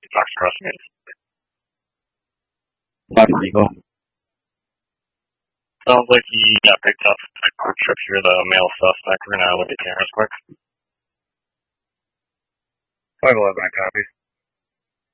Talks trust me. Eagle. Sounds like he got picked up by quick trip. You're the male suspect. We're gonna look at cameras quick. 511 copies.